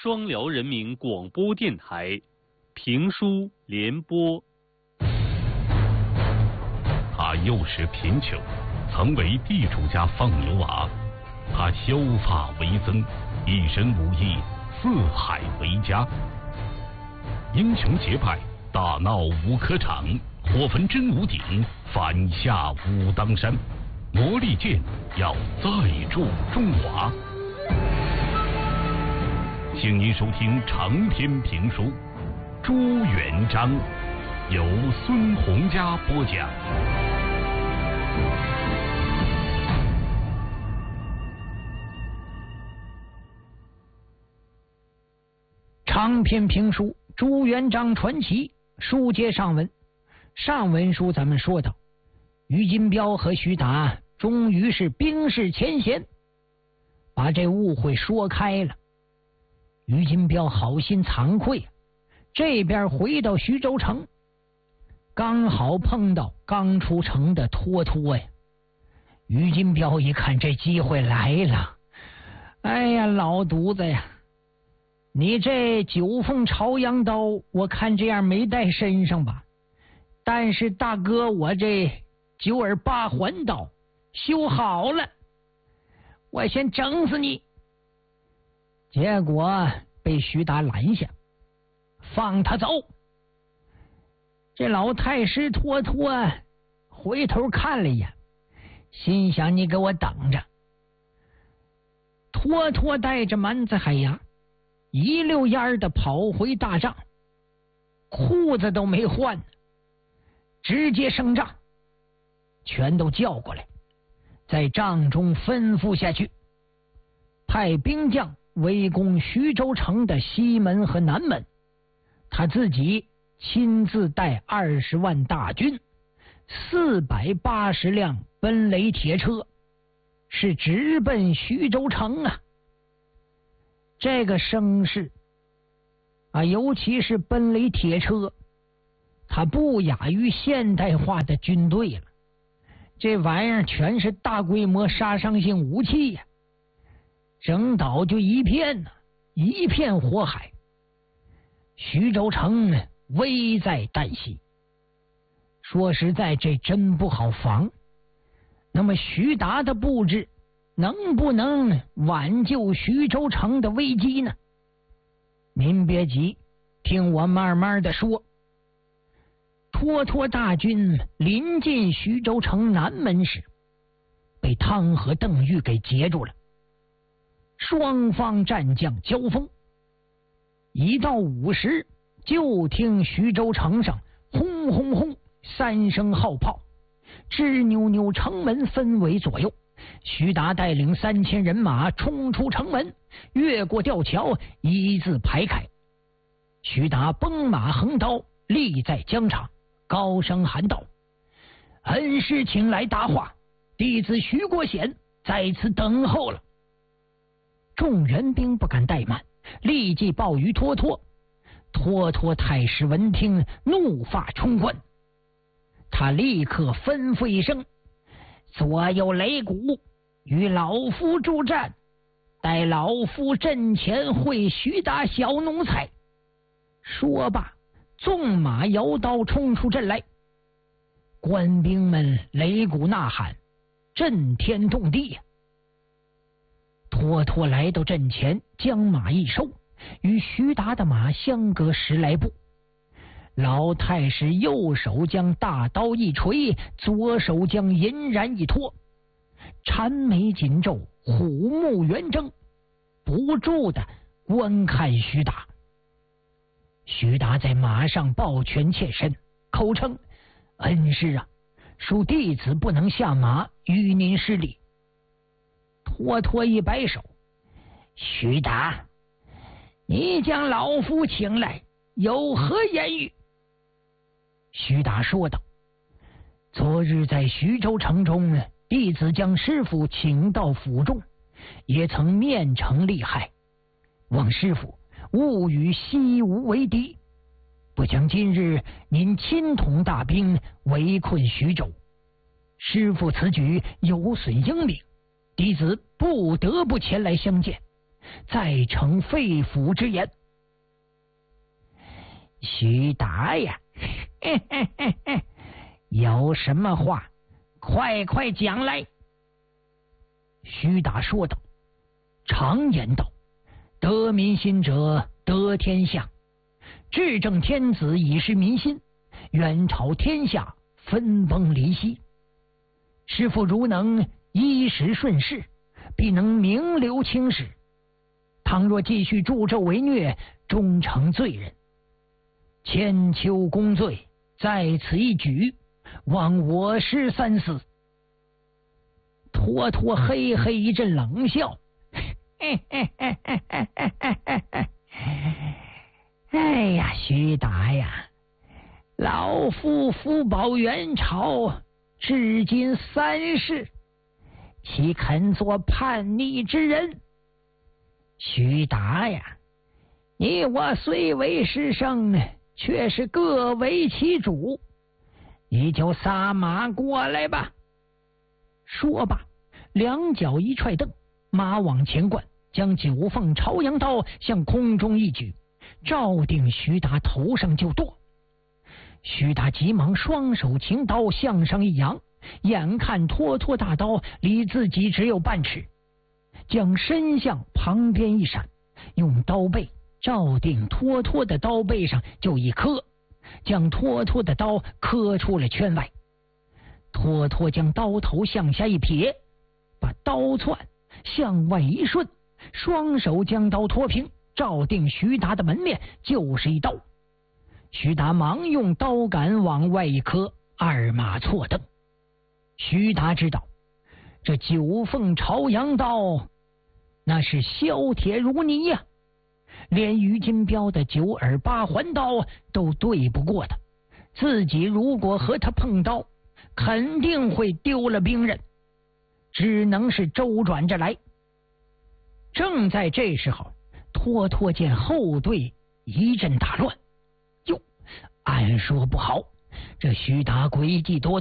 双辽人民广播电台评书联播。 他幼时贫穷，曾为地主家放牛娃。他削发为僧，一身武艺，四海为家。英雄结拜，大闹五科场，火焚真武鼎，反下武当山。魔力剑要再铸中华。请您收听长篇评书《朱元璋》，由孙洪佳播讲。 长篇评书《朱元璋传奇》，书接上文。上文书咱们说到，于金彪和徐达终于是冰释前嫌，把这误会说开了。于金彪好心惭愧，这边回到徐州城，刚好碰到刚出城的托托呀。于金彪一看这机会来了，哎呀，老犊子呀，你这九凤朝阳刀我看这样没带身上吧，但是大哥，我这九耳八环刀修好了，我先整死你。结果被徐达拦下，放他走。这老太师托托回头看了一眼，心想你给我等着。托托带着蛮子海牙一溜烟的跑回大帐，裤子都没换，直接升帐，全都叫过来，在帐中吩咐下去，派兵将围攻徐州城的西门和南门，他自己亲自带20万大军，480辆奔雷铁车，是直奔徐州城啊。这个声势啊，尤其是奔雷铁车，它不亚于现代化的军队了。这玩意儿全是大规模杀伤性武器呀，整岛就一片一片火海。徐州城危在旦夕，说实在这真不好防。那么徐达的布置能不能挽救徐州城的危机呢？您别急，听我慢慢的说。托托大军临近徐州城南门时，被汤和邓玉给截住了。双方战将交锋，一到午时，就听徐州城上轰轰轰3声号炮，吱扭扭城门分为左右。徐达带领3000人马冲出城门，越过吊桥，一字排开。徐达崩马横刀立在疆场，高声喊道：“恩师请来答话，弟子徐国显在此等候了。”众援兵不敢怠慢，立即报于托托。托托太师闻听，怒发冲冠，他立刻吩咐一声：“所有擂鼓，与老夫助战，待老夫阵前会徐达小奴才。”说罢，纵马摇刀冲出阵来。官兵们擂鼓呐喊，震天动地呀。托托来到阵前，将马一收，与徐达的马相隔10来步。老太师右手将大刀一锤，左手将银髯一托，缠眉紧皱，虎目圆睁，不住的观看徐达。徐达在马上抱拳欠身，口称：“恩师啊，恕弟子不能下马与您施礼。”托托一摆手：“徐达，你将老夫请来，有何言语？”徐达说道：“昨日在徐州城中，弟子将师傅请到府中，也曾面呈利害，望师傅勿与西吴为敌。不想今日您亲统大兵围困徐州，师傅此举有损英名，弟子不得不前来相见， 再成肺腑之言。徐达呀，有什么话快快讲来。徐达说道：常言道，得民心者得天下，至正天子以示民心，元朝天下分崩离析。师父如能依时顺势，必能名留青史。倘若继续助纣为虐，终成罪人。千秋功罪在此一举，望我师三思。托托嘿嘿一阵冷笑，哎呀，徐达呀，老夫福保元朝至今3世，岂肯做叛逆之人？徐达呀，你我虽为师生，却是各为其主，你就撒马过来吧。说罢，两脚一踹蹬，马往前灌，将九凤朝阳刀向空中一举，照定徐达头上就剁。徐达急忙双手擎刀向上一扬，眼看托托大刀离自己只有半尺，将身向旁边一闪，用刀背照定托托的刀背上就一磕，将托托的刀磕出了圈外。托托将刀头向下一撇，把刀窜向外一顺，双手将刀托平，照定徐达的门面就是一刀。徐达忙用刀杆往外一磕，二马错蹬。徐达知道这九凤朝阳刀那是削铁如泥呀，连于金彪的九耳八环刀都对不过他，自己如果和他碰刀，肯定会丢了兵刃，只能是周转着来。正在这时候，托托见后队一阵大乱，哟，按说不好，这徐达诡计多端，